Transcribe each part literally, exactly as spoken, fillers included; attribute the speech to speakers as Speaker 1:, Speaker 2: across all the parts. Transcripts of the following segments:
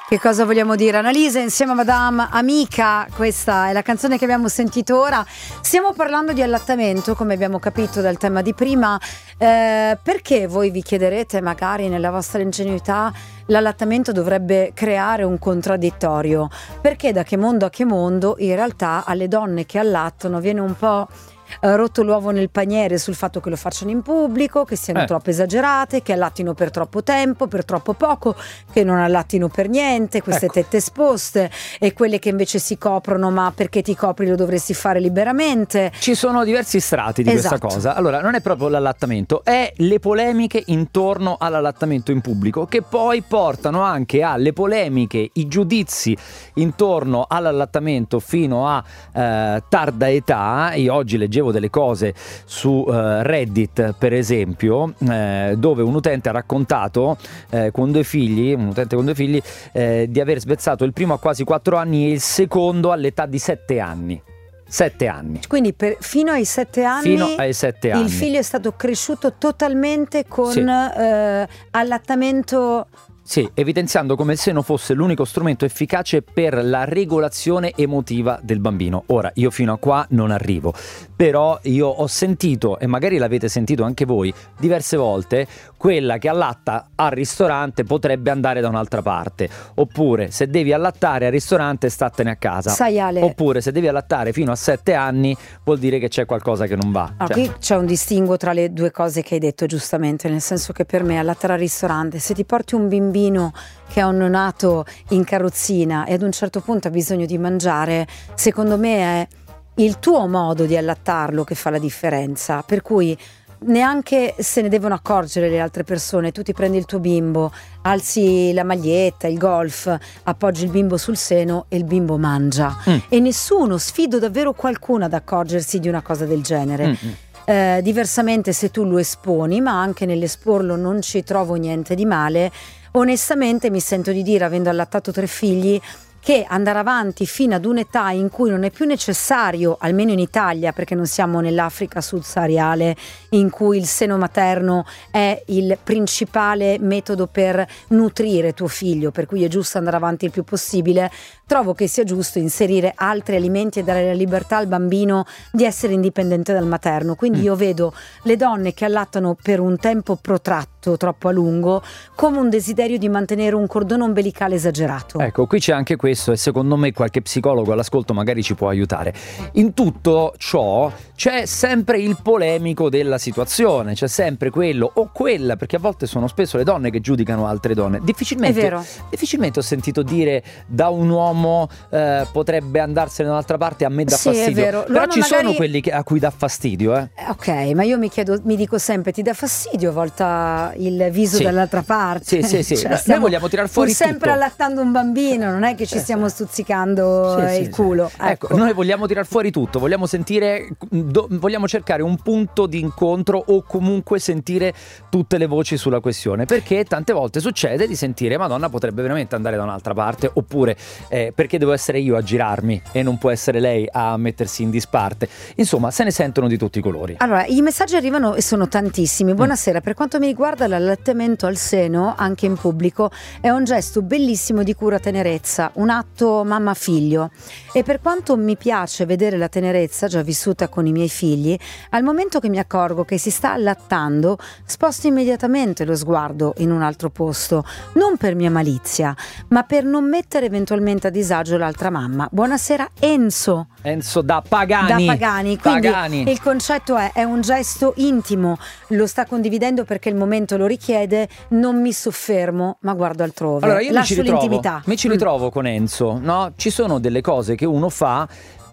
Speaker 1: Che cosa vogliamo dire? Annalisa insieme a Madame Amica, questa è la canzone che abbiamo sentito ora. Stiamo parlando di allattamento, come abbiamo capito dal tema di prima. Eh, perché voi vi chiederete, magari nella vostra ingenuità, l'allattamento dovrebbe creare un contraddittorio? Perché da che mondo a che mondo in realtà alle donne che allattano viene un po' rotto l'uovo nel paniere sul fatto che lo facciano in pubblico, che siano
Speaker 2: eh.
Speaker 1: troppo esagerate, che allattino per troppo tempo, per troppo poco, che non allattino per niente, queste
Speaker 2: ecco.
Speaker 1: tette esposte, e quelle che invece si coprono, ma perché ti copri, lo dovresti fare liberamente.
Speaker 2: Ci sono diversi strati di
Speaker 1: Esatto.
Speaker 2: questa cosa. Allora, non è proprio l'allattamento, è le polemiche intorno all'allattamento in pubblico, che poi portano anche alle polemiche, i giudizi intorno all'allattamento fino a eh, tarda età. Io oggi leggevo delle cose su uh, Reddit, per esempio, eh, dove un utente ha raccontato eh, con due figli, un utente con due figli, eh, di aver svezzato il primo a quasi quattro anni e il secondo all'età di sette anni. Sette anni.
Speaker 1: Quindi per, fino ai sette anni,
Speaker 2: fino ai sette anni
Speaker 1: il figlio è stato cresciuto totalmente con
Speaker 2: sì.
Speaker 1: eh, allattamento.
Speaker 2: Sì, evidenziando come il seno fosse l'unico strumento efficace per la regolazione emotiva del bambino. Ora, io fino a qua non arrivo, però io ho sentito, e magari l'avete sentito anche voi, diverse volte, quella che allatta al ristorante potrebbe andare da un'altra parte. Oppure, se devi allattare al ristorante, statene a casa.
Speaker 1: Sai, Ale,
Speaker 2: Oppure, se devi allattare fino a sette anni, vuol dire che c'è qualcosa che non va.
Speaker 1: Ah,
Speaker 2: cioè.
Speaker 1: Qui c'è un distinguo tra le due cose che hai detto giustamente, nel senso che per me allattare al ristorante, se ti porti un bambino che ha un neonato in carrozzina e ad un certo punto ha bisogno di mangiare, secondo me è il tuo modo di allattarlo che fa la differenza, per cui neanche se ne devono accorgere le altre persone. Tu ti prendi il tuo bimbo, alzi la maglietta, il golf, appoggi il bimbo sul seno e il bimbo mangia mm. e nessuno, sfido davvero qualcuno ad accorgersi di una cosa del genere. Mm-hmm. Eh, diversamente, se tu lo esponi, ma anche nell'esporlo non ci trovo niente di male, onestamente mi sento di dire, avendo allattato tre figli, che andare avanti fino ad un'età in cui non è più necessario, almeno in Italia, perché non siamo nell'Africa subsahariale in cui il seno materno è il principale metodo per nutrire tuo figlio, per cui è giusto andare avanti il più possibile, trovo che sia giusto inserire altri alimenti e dare la libertà al bambino di essere indipendente dal materno. Quindi mm. io vedo le donne che allattano per un tempo protratto, troppo a lungo, come un desiderio di mantenere un cordone ombelicale esagerato.
Speaker 2: Ecco, qui c'è anche questo, e secondo me qualche psicologo all'ascolto magari ci può aiutare. In tutto ciò c'è sempre il polemico della situazione, c'è sempre quello o quella, perché a volte sono spesso le donne che giudicano altre donne. Difficilmente,
Speaker 1: è vero.
Speaker 2: difficilmente ho sentito dire da un uomo eh, potrebbe andarsene da un'altra parte, a me dà
Speaker 1: sì,
Speaker 2: fastidio.
Speaker 1: È vero.
Speaker 2: Però
Speaker 1: L'uomo
Speaker 2: ci
Speaker 1: magari...
Speaker 2: sono quelli che, a cui dà fastidio, eh.
Speaker 1: Ok, ma io mi chiedo, mi dico sempre, ti dà fastidio volta il viso
Speaker 2: sì.
Speaker 1: dall'altra parte?
Speaker 2: Sì, sì, sì.
Speaker 1: Cioè,
Speaker 2: noi vogliamo tirar fuori
Speaker 1: pur sempre
Speaker 2: tutto.
Speaker 1: allattando un bambino, non è che ci stiamo stuzzicando
Speaker 2: sì, sì,
Speaker 1: il culo.
Speaker 2: Sì.
Speaker 1: Ecco.
Speaker 2: ecco, noi vogliamo tirar fuori tutto, vogliamo sentire, do, vogliamo cercare un punto di incontro o comunque sentire tutte le voci sulla questione, perché tante volte succede di sentire Madonna potrebbe veramente andare da un'altra parte, oppure eh, perché devo essere io a girarmi e non può essere lei a mettersi in disparte. Insomma, se ne sentono di tutti i colori.
Speaker 1: Allora, i messaggi arrivano e sono tantissimi. Buonasera, mm. per quanto mi riguarda l'allattamento al seno, anche in pubblico, è un gesto bellissimo di cura tenerezza, un atto mamma-figlio, e per quanto mi piace vedere la tenerezza già vissuta con i miei figli, al momento che mi accorgo che si sta allattando sposto immediatamente lo sguardo in un altro posto, non per mia malizia ma per non mettere eventualmente a disagio l'altra mamma. Buonasera Enzo.
Speaker 2: Enzo da Pagani.
Speaker 1: Da Pagani, quindi
Speaker 2: Pagani.
Speaker 1: Il concetto è, è un gesto intimo, lo sta condividendo perché il momento lo richiede, non mi soffermo ma guardo altrove,
Speaker 2: allora, io
Speaker 1: lascio
Speaker 2: mi ci ritrovo,
Speaker 1: l'intimità.
Speaker 2: Mi ci ritrovo mm. con Enzo, no? Ci sono delle cose che uno fa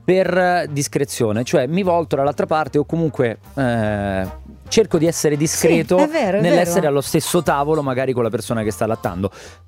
Speaker 2: per discrezione, cioè mi volto dall'altra parte o comunque eh, cerco di essere discreto
Speaker 1: sì, è vero, è
Speaker 2: nell'essere
Speaker 1: vero.
Speaker 2: allo stesso tavolo magari con la persona che sta allattando.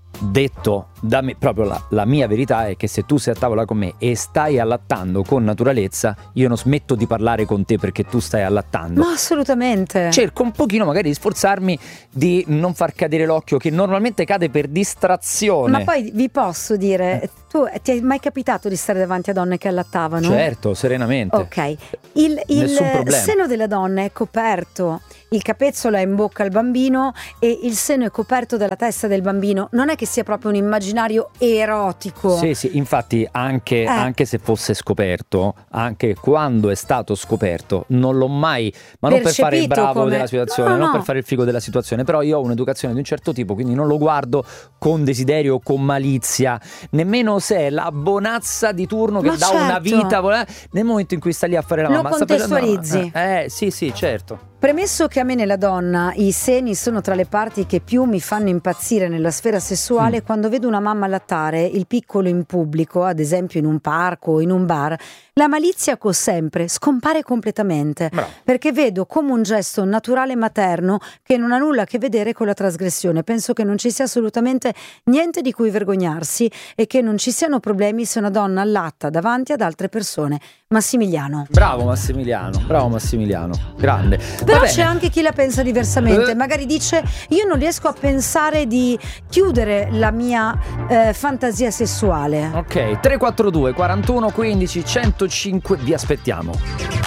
Speaker 2: Detto da me, proprio la, la mia verità è che se tu sei a tavola con me e stai allattando con naturalezza, io non smetto di parlare con te perché tu stai allattando.
Speaker 1: Ma assolutamente.
Speaker 2: Cerco un pochino magari di sforzarmi di non far cadere l'occhio, che normalmente cade per distrazione.
Speaker 1: Ma poi vi posso dire,
Speaker 2: eh.
Speaker 1: tu Tu ti è mai capitato di stare davanti a donne che allattavano?
Speaker 2: Certo, serenamente.
Speaker 1: Ok. Il, il
Speaker 2: Nessun problema.
Speaker 1: seno della donna è coperto, il capezzolo è in bocca al bambino e il seno è coperto dalla testa del bambino. Non è che sia proprio un immaginario erotico.
Speaker 2: Sì, sì, infatti anche,
Speaker 1: Eh.
Speaker 2: anche se fosse scoperto, anche quando è stato scoperto, non l'ho mai, ma non per fare il
Speaker 1: Percepito
Speaker 2: bravo
Speaker 1: come-
Speaker 2: della situazione,
Speaker 1: No, no,
Speaker 2: non
Speaker 1: no.
Speaker 2: per fare il figo della situazione, però io ho un'educazione di un certo tipo, quindi non lo guardo con desiderio o con malizia, nemmeno se è la bonazza di turno che
Speaker 1: Ma
Speaker 2: dà una
Speaker 1: certo.
Speaker 2: vita, vola- nel momento in cui sta lì a fare la
Speaker 1: Lo
Speaker 2: mamma, sta facendo-
Speaker 1: contestualizzi.
Speaker 2: Eh, eh, sì, sì, certo.
Speaker 1: Premesso che a me nella donna i seni sono tra le parti che più mi fanno impazzire nella sfera sessuale,
Speaker 2: Mm.
Speaker 1: quando vedo una mamma allattare il piccolo in pubblico, ad esempio in un parco o in un bar, la malizia che ho sempre scompare completamente,
Speaker 2: Bravo.
Speaker 1: perché vedo come un gesto naturale materno che non ha nulla a che vedere con la trasgressione. Penso che non ci sia assolutamente niente di cui vergognarsi e che non ci siano problemi se una donna allatta davanti ad altre persone. Massimiliano.
Speaker 2: Bravo Massimiliano, bravo Massimiliano, grande.
Speaker 1: Però
Speaker 2: Va
Speaker 1: c'è
Speaker 2: bene.
Speaker 1: anche chi la pensa diversamente,
Speaker 2: Eh.
Speaker 1: magari dice io non riesco a pensare di chiudere la mia eh, fantasia sessuale.
Speaker 2: Ok, tre quattro due quarantuno quindici centocinque, vi aspettiamo.